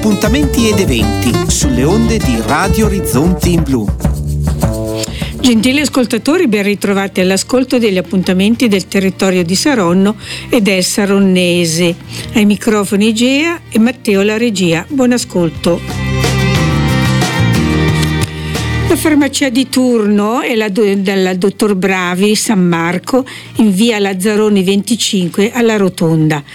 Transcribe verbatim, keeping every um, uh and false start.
appuntamenti ed eventi sulle onde di Radio Orizzonti in Blu. Gentili ascoltatori, ben ritrovati all'ascolto degli appuntamenti del territorio di Saronno e del Saronnese. Ai microfoni Gea e Matteo la regia. Buon ascolto. La farmacia di turno è la do- della dottor Bravi San Marco in via Lazzaroni venticinque alla Rotonda.